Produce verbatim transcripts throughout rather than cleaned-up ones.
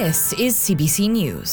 This is C B C News.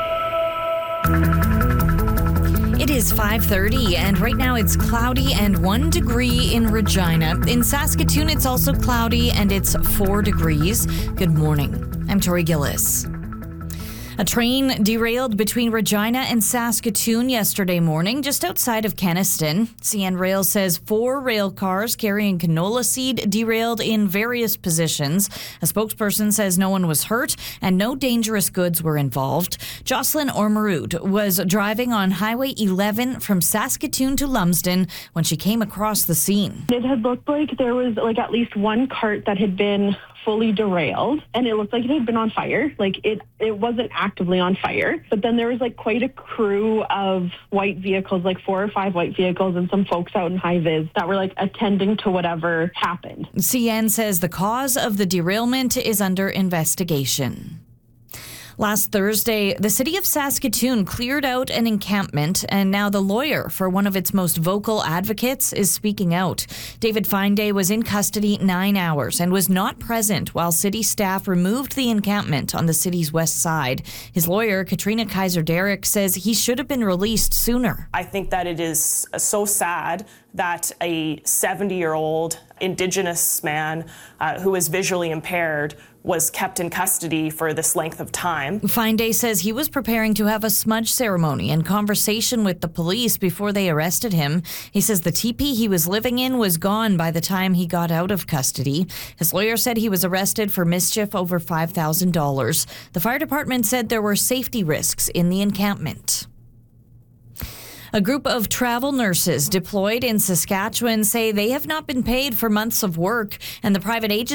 It is five thirty, and right now it's cloudy and one degree in Regina. In Saskatoon, it's also cloudy and it's four degrees. Good morning. I'm Tori Gillis. A train derailed between Regina and Saskatoon yesterday morning, just outside of Kenaston. C N Rail says four rail cars carrying canola seed derailed in various positions. A spokesperson says no one was hurt and no dangerous goods were involved. Jocelyn Ormerud was driving on Highway eleven from Saskatoon to Lumsden when she came across the scene. It had looked like there was like at least one cart that had been fully derailed, and it looked like it had been on fire. Like it, it wasn't actively on fire, but then there was like quite a crew of white vehicles, like four or five white vehicles, and some folks out in high vis that were like attending to whatever happened. C N says the cause of the derailment is under investigation. Last Thursday, the city of Saskatoon cleared out an encampment, and now the lawyer for one of its most vocal advocates is speaking out. David Fineday was in custody nine hours and was not present while city staff removed the encampment on the city's west side. His lawyer, Katrina Kaiser-Derrick, says he should have been released sooner. I think that it is so sad that a seventy-year-old Indigenous man uh, who is visually impaired was kept in custody for this length of time. Fineday says he was preparing to have a smudge ceremony and conversation with the police before they arrested him. He says the teepee he was living in was gone by the time he got out of custody. His lawyer said he was arrested for mischief over five thousand dollars. The fire department said there were safety risks in the encampment. A group of travel nurses deployed in Saskatchewan say they have not been paid for months of work, and the private agency